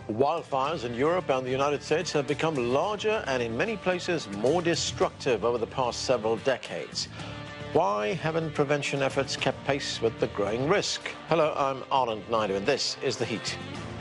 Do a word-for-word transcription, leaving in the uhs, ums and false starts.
Wildfires in Europe and the United States have become larger and in many places more destructive over the past several decades. Why haven't prevention efforts kept pace with the growing risk? Hello, I'm Anand Naidu and this is The Heat.